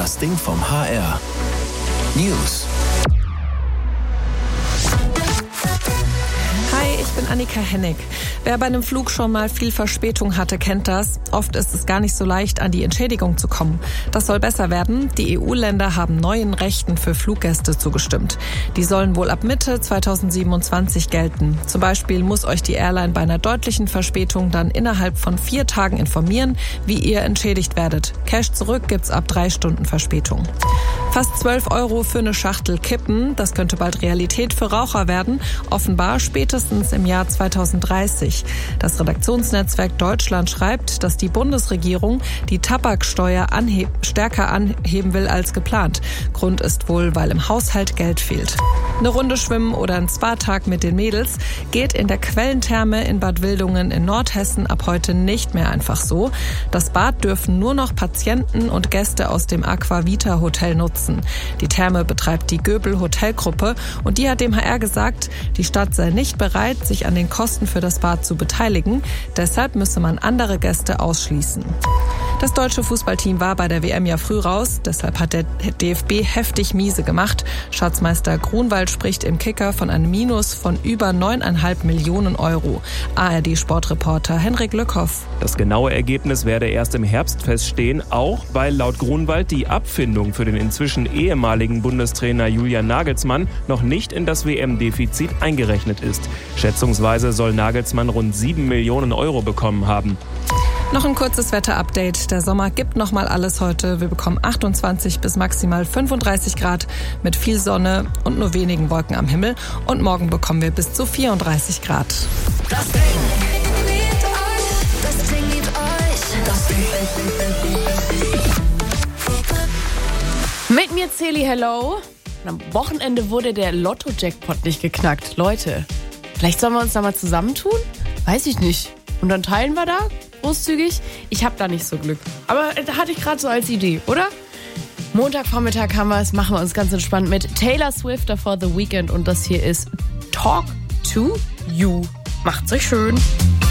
Das Ding vom HR. News. Hi, ich bin Annika Hennig. Wer bei einem Flug schon mal viel Verspätung hatte, kennt das. Oft ist es gar nicht so leicht, an die Entschädigung zu kommen. Das soll besser werden. Die EU-Länder haben neuen Rechten für Fluggäste zugestimmt. Die sollen wohl ab Mitte 2027 gelten. Zum Beispiel muss euch die Airline bei einer deutlichen Verspätung dann innerhalb von 4 Tagen informieren, wie ihr entschädigt werdet. Cash zurück gibt's ab 3 Stunden Verspätung. Fast 12 € für eine Schachtel Kippen. Das könnte bald Realität für Raucher werden. Offenbar spätestens im Jahr 2030. Das Redaktionsnetzwerk Deutschland schreibt, dass die Bundesregierung die Tabaksteuer stärker anheben will als geplant. Grund ist wohl, weil im Haushalt Geld fehlt. Eine Runde schwimmen oder ein Spa-Tag mit den Mädels geht in der Quellentherme in Bad Wildungen in Nordhessen ab heute nicht mehr einfach so. Das Bad dürfen nur noch Patienten und Gäste aus dem Aquavita Hotel nutzen. Die Therme betreibt die Göbel Hotelgruppe und die hat dem HR gesagt, die Stadt sei nicht bereit, sich an den Kosten für das Bad zu beteiligen. Deshalb müsse man andere Gäste ausschließen. Das deutsche Fußballteam war bei der WM ja früh raus. Deshalb hat der DFB heftig miese gemacht. Schatzmeister Grunwald spricht im Kicker von einem Minus von über 9,5 Millionen €. ARD-Sportreporter Henrik Lückhoff. Das genaue Ergebnis werde erst im Herbst feststehen, auch weil laut Grunwald die Abfindung für den inzwischen ehemaligen Bundestrainer Julian Nagelsmann noch nicht in das WM-Defizit eingerechnet ist. Schätzungsweise soll Nagelsmann rund 7 Millionen € bekommen haben. Noch ein kurzes Wetterupdate. Der Sommer gibt nochmal alles heute. Wir bekommen 28 bis maximal 35 Grad mit viel Sonne und nur wenigen Wolken am Himmel. Und morgen bekommen wir bis zu 34 Grad. Das Ding liebt euch. Das Ding liebt euch. Das Ding. Mit mir Celi, hello. Am Wochenende wurde der Lotto-Jackpot nicht geknackt. Leute, vielleicht sollen wir uns da mal zusammentun? Weiß ich nicht. Und dann teilen wir da? Großzügig. Ich habe da nicht so Glück. Aber da hatte ich gerade so als Idee, oder? Montagvormittag haben wir es, machen wir uns ganz entspannt mit Taylor Swift, davor The Weeknd und das hier ist Talk to You. Macht's euch schön.